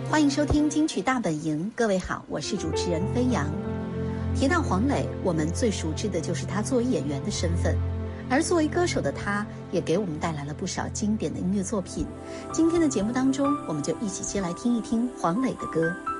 欢迎收听金曲大本营，各位好，我是主持人飞扬。提到黄磊，我们最熟知的就是他作为演员的身份，而作为歌手的他，也给我们带来了不少经典的音乐作品。今天的节目当中，我们就一起先来听一听黄磊的歌。